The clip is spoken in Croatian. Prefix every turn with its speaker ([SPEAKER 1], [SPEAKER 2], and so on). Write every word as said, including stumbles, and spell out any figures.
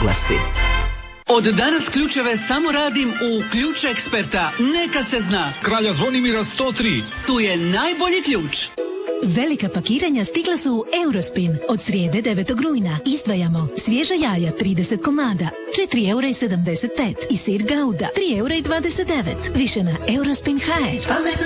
[SPEAKER 1] oglasi.
[SPEAKER 2] Od danas ključeve samo radim u Ključ Eksperta. Neka se zna.
[SPEAKER 3] Kralja Zvonimira sto tri.
[SPEAKER 2] Tu je najbolji ključ.
[SPEAKER 4] Velika pakiranja stigla su u Eurospin. Od srijede devetog rujna izdvajamo svježa jaja trideset komada, četiri eura i sedamdeset pet i sir Gouda tri eura i dvadeset devet. Više na Eurospin punkt h r.